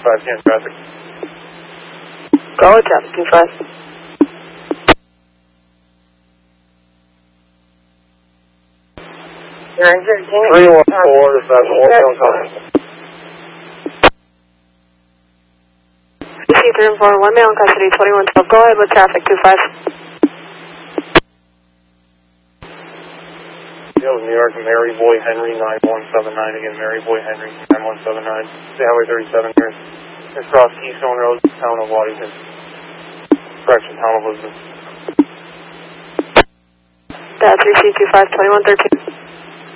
25, can traffic. Go with traffic 25. You're 314, this is Westbound County. CC 3 and 4, 1 male in custody, 2112. Go ahead with traffic 25. That was New York, Mary Boy Henry, 9179. Again, Mary Boy Henry, 9179. The Highway 37 here. It's across Keystone Road, town of Waddington. Correction, town of Elizabeth. 3C 25, 2113.